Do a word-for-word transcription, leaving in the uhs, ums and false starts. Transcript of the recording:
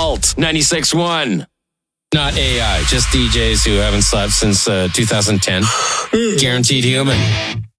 Alt ninety-six point one. Not A I, just D Js who haven't slept since uh, two thousand ten. Guaranteed human.